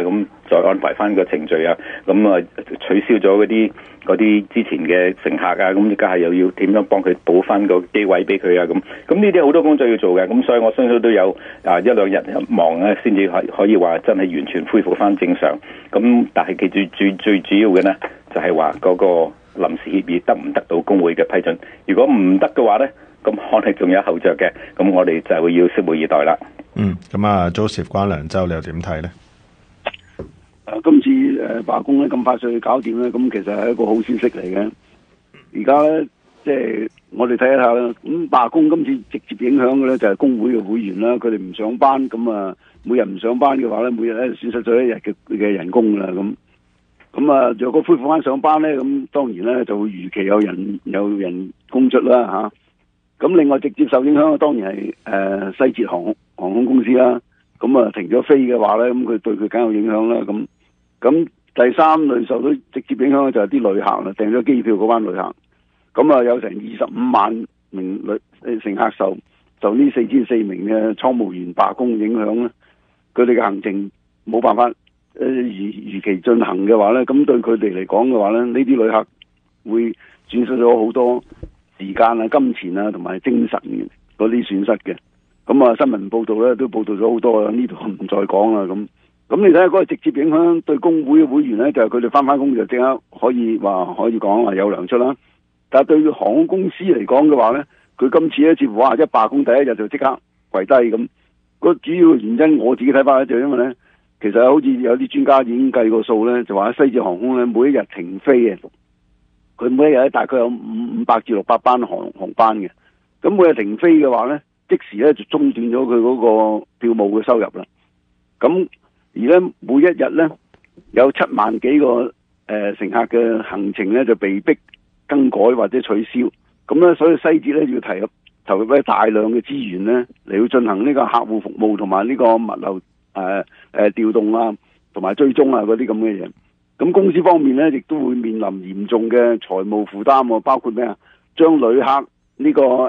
咁再安排翻個程序啊，咁啊取消咗嗰啲之前嘅乘客啊，咁而家係又要點樣幫佢補翻個機位俾佢啊，咁呢啲好多工作要做嘅，咁所以我相信都有一兩日忙咧，先至可以話真係完全恢復翻正常。咁但係記住最主要嘅呢，就係話嗰個臨時協議得唔得到工會嘅批准？如果唔得嘅話呢，咁可能仲有後着嘅，咁我哋就要拭目以待啦。 咁啊 Joseph 關良州你又點睇呢？ 今次罷工咧咁快脆搞掂咧，咁其實係一個好消息嚟嘅。而家咧即係我哋睇一下啦，咁罷工今次直接影響嘅咧就係工會嘅會員啦，佢哋唔上班，咁啊每日唔上班嘅話咧，每日咧損失咗一日嘅人工啦，咁啊若果恢復翻上班咧，咁當然咧就會如期有人工出啦嚇。咁另外直接受影響嘅當然係西捷航空公司啦，咁啊停咗飛嘅話咧，咁佢對佢梗有影響啦。咁第三類受到直接影響嘅就係啲旅客啦，訂咗機票嗰班旅客，咁啊有成25萬名乘客受呢44名嘅倉務員罷工影響咧，佢哋嘅行程冇辦法如期進行嘅話咧，咁對佢哋嚟講嘅話咧，呢啲旅客會損失咗好多時間啊、金錢啊同埋精神嗰啲損失嘅。咁啊新聞報道咧都報道咗好多啦，呢度唔再講啦。咁你睇下嗰個直接影響對工會嘅會員咧，就係佢哋翻工就即刻可以講話有糧出啦。但係對航空公司嚟講嘅話咧，佢今次咧似乎一罷工第一日就即刻跪低咁。個主要原因我自己睇法咧，就因為咧，其實好似有啲專家已經計過數咧，就話西捷航空咧每一日停飛嘅，佢每一日咧大概有500至600班航班嘅。咁每日停飛嘅話咧，即時咧就中斷咗佢嗰個票務嘅收入啦。咁而咧每一日咧有7萬幾個乘客嘅行程咧就被逼更改或者取消，咁咧所以西捷咧要投入咧大量嘅資源咧嚟去進行呢個客戶服務同埋呢個物流調動啊同埋追蹤啊嗰啲咁嘅嘢。咁公司方面咧亦都會面臨嚴重嘅財務負擔喎，包括咩啊？將旅客呢個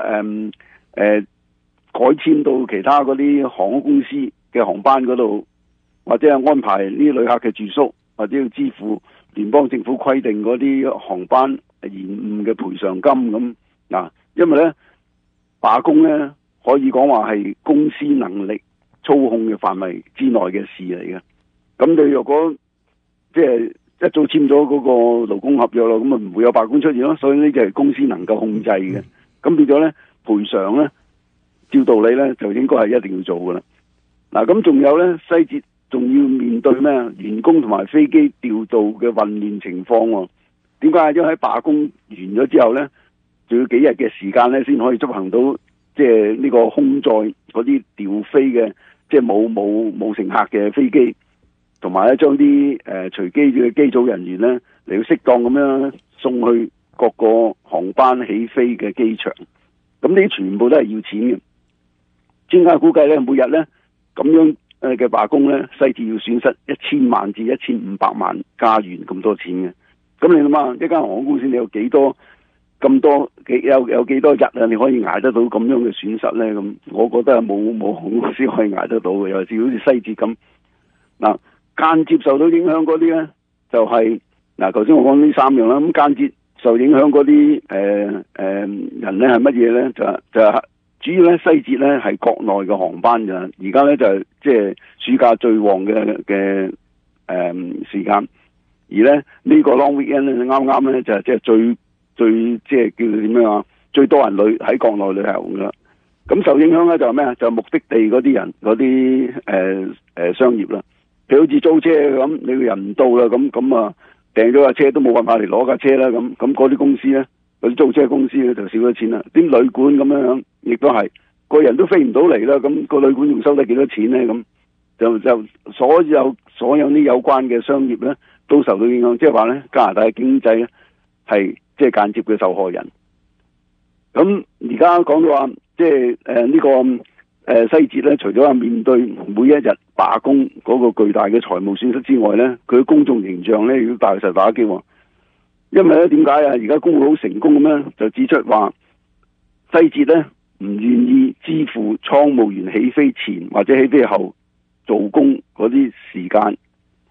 改簽到其他嗰啲航空公司嘅航班嗰度，或者係安排呢啲旅客嘅住宿，或者要支付聯邦政府規定嗰啲航班延誤嘅賠償金咁嗱。因為咧罷工咧可以講話係公司能力操控嘅範圍之內嘅事嚟嘅。咁你若果即係一早簽咗嗰個勞工合約咯，咁啊唔會有罷工出現咯。所以呢就係公司能夠控制嘅。咁變咗咧賠償咧，照道理咧就應該係一定要做噶啦。嗱，咁仲有咧西捷仲要面對咩員工同埋飛機調度嘅混亂情況喎？點解？因為喺罷工完咗之後咧，仲要幾日嘅時間咧先可以執行到即係呢個空載嗰啲調飛嘅，即係冇乘客嘅飛機，同埋咧將啲隨機嘅機組人員咧嚟到適當咁樣送去各個航班起飛嘅機場。咁呢啲全部都係要錢嘅。專家估計咧，每日咧咁樣嘅罷工咧，西捷要損失1000萬至1500萬加元咁多錢嘅。咁你諗下，一間航空公司你有幾多有幾多日啊？你可以捱得到咁樣嘅損失咧？咁我覺得係冇航空公司可以捱得到嘅。尤其是好似西捷咁嗱，間接受到影響嗰啲咧，就係嗱，頭先我講呢3樣啦。咁間接受影響嗰啲人咧係乜嘢咧？就係主要咧西捷咧係國內嘅航班㗎。而家咧就係即係暑假最旺嘅時間，而咧呢個 long weekend 咧啱啱咧就係即係最即係叫做點樣啊？最多人喺國內旅行㗎。咁受影響咧就係咩啊？就係目的地嗰啲人嗰啲商業啦。譬如好似租車咁，你個人唔到啦，咁啊訂咗架車都冇辦法嚟攞架車啦。咁嗰啲公司咧，嗰啲租車公司咧就少咗錢啦。啲旅館咁樣亦都係個人都飛唔到嚟啦。咁個旅館仲收得幾多錢咧？咁就所有啲有關嘅商業咧都受到影響。即係話咧，加拿大嘅經濟咧係即係間接嘅受害人。咁而家講到話，即係呢個西捷咧，除咗話面對每一日罷工嗰個巨大嘅財務損失之外咧，佢嘅公眾形象咧亦都大受打擊。因為咧點解啊？而家工會好成功咁樣就指出話，西捷咧唔願意支付倉務員起飛前或者起飛後做工嗰啲時間